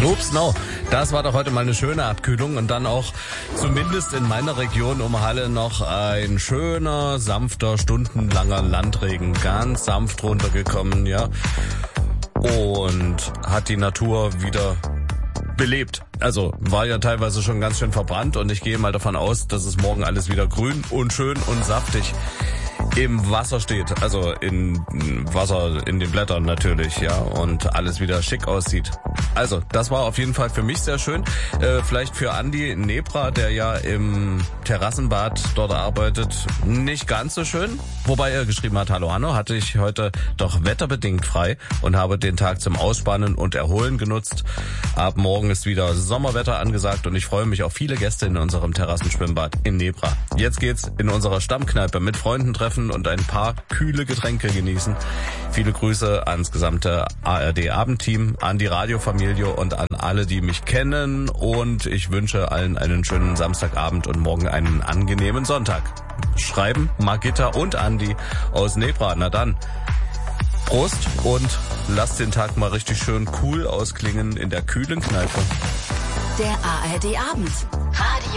Ups, no. Das war doch heute mal eine schöne Abkühlung und dann auch zumindest in meiner Region um Halle noch ein schöner, sanfter, stundenlanger Landregen. Ganz sanft runtergekommen, ja. Und hat die Natur wieder belebt. Also war ja teilweise schon ganz schön verbrannt und ich gehe mal davon aus, dass es morgen alles wieder grün und schön und saftig im Wasser steht, also in Wasser, in den Blättern natürlich, ja, und alles wieder schick aussieht. Also, das war auf jeden Fall für mich sehr schön. Vielleicht für Andi Nebra, der ja im Terrassenbad dort arbeitet, nicht ganz so schön. Wobei er geschrieben hat, hallo Hanno, hatte ich heute doch wetterbedingt frei und habe den Tag zum Ausspannen und Erholen genutzt. Ab morgen ist wieder Sommerwetter angesagt und ich freue mich auf viele Gäste in unserem Terrassenschwimmbad in Nebra. Jetzt geht's in unserer Stammkneipe mit Freunden treffen und ein paar kühle Getränke genießen. Viele Grüße ans gesamte ARD-Abendteam, an die Radiofamilie und an alle, die mich kennen. Und ich wünsche allen einen schönen Samstagabend und morgen einen angenehmen Sonntag. Schreiben Margitta und Andi aus Nebra. Na dann, Prost und lasst den Tag mal richtig schön cool ausklingen in der kühlen Kneipe. Der ARD-Abend.